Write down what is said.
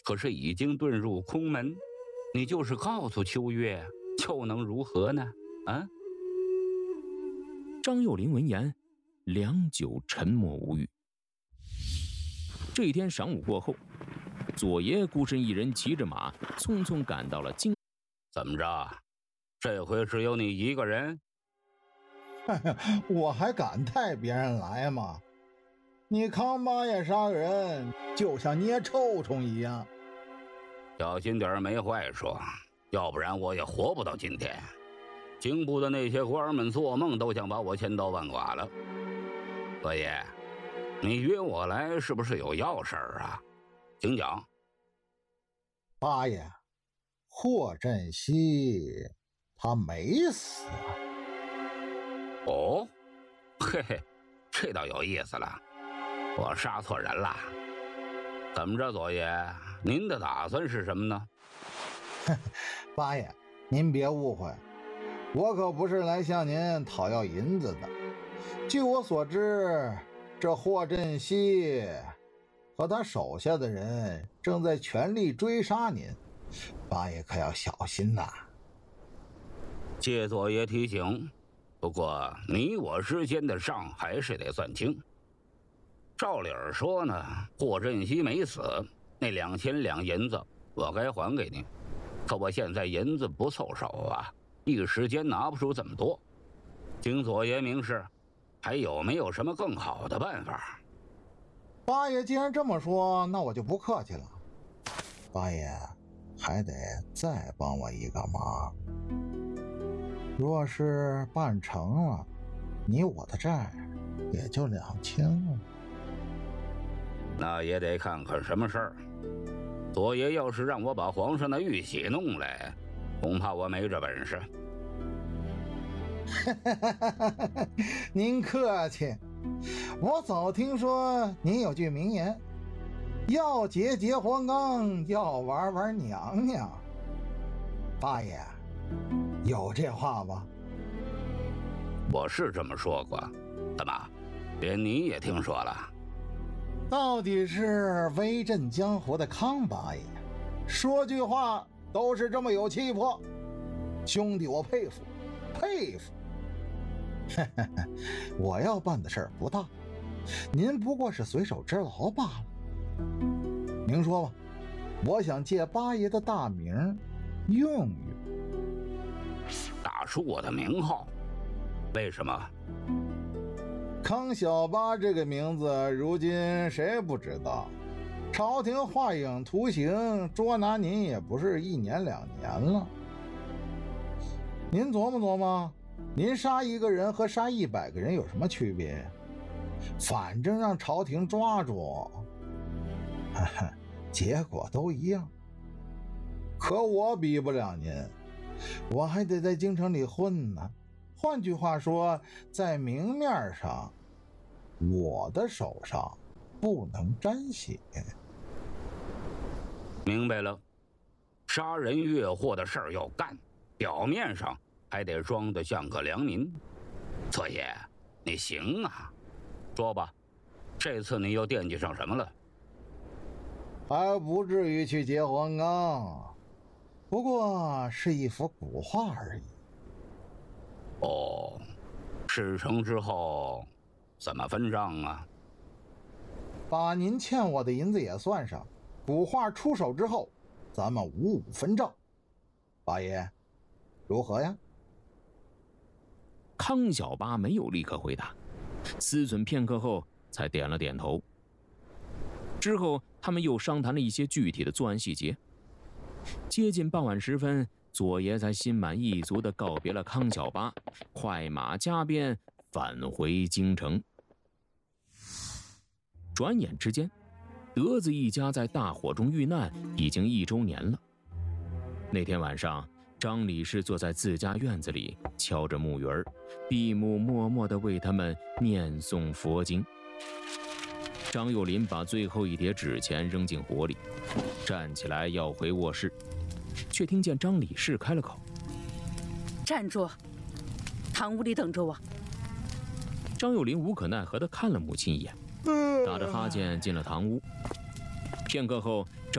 可是已经遁入空门，你就是告诉秋月，又能如何呢？啊！ 张幼林闻言，良久沉默无语。这一天晌午过后，左爷孤身一人骑着马，匆匆赶到了京。 怎么着？这回只有你一个人？ 我还敢带别人来吗？你康八爷杀人就像捏臭虫一样。 小心点没坏说，要不然我也活不到今天。京部的那些官们做梦都想把我千刀万剐了。左爷，你约我来是不是有要事儿啊？请讲。 八爷，霍振西他没死啊。 哦，嘿嘿，这倒有意思了，我杀错人了。怎么着，左爷，您的打算是什么呢？ 八爷，您别误会，我可不是来向您讨要银子的。据我所知，这霍振西和他手下的人正在全力追杀您，八爷可要小心呐。 谢左爷提醒，不过你我之间的账还是得算清。照理儿说呢，霍振西没死，那2000两银子我该还给你，可我现在银子不凑手啊，一时间拿不出这么多。请左爷明示，还有没有什么更好的办法？ 八爷既然这么说，那我就不客气了。八爷还得再帮我一个忙，若是办成了，你我的债也就2000了。 那也得看看什么事儿。左爷要是让我把皇上的玉玺弄来，恐怕我没这本事。 您客气，我早听说您有句名言，要结结黄冈，要玩玩娘娘。八爷有这话吧？ 我是这么说过，怎么连你也听说了？ 到底是威震江湖的康八爷，说句话都是这么有气魄，兄弟我佩服佩服。我要办的事儿不大，您不过是随手之劳罢了。您说吧，我想借八爷的大名用用。 打出我的名号？为什么？ 康小八这个名字如今谁不知道，朝廷画影图形捉拿您也不是1年2年了。您琢磨琢磨，您杀一个人和杀100个人有什么区别？反正让朝廷抓住，结果都一样。可我比不了您，我还得在京城里混呢。换句话说，在明面上，我的手上不能沾血。 明白了，杀人越货的事儿要干，表面上还得装得像个良民。左爷，你行啊，说吧，这次你又惦记上什么了？ 还不至于去结黄冈，不过是一幅古画而已。 哦，事成之后怎么分账啊？ 把您欠我的银子也算上，古画出手之后，咱们5-5分账。八爷，如何呀？ 康小八没有立刻回答，思忖片刻后才点了点头。之后他们又商谈了一些具体的作案细节。接近傍晚时分，左爷才心满意足地告别了康小八，快马加鞭返回京城。转眼之间，德子一家在大火中遇难已经1周年了。那天晚上，张理事坐在自家院子里，敲着木鱼儿，闭目默默地为他们念诵佛经。张幼林把最后一叠纸钱扔进火里，站起来要回卧室，却听见张理事开了口：“ 站住，堂屋里等着我。” 张幼林无可奈何地看了母亲一眼，打着哈欠进了堂屋。片刻后，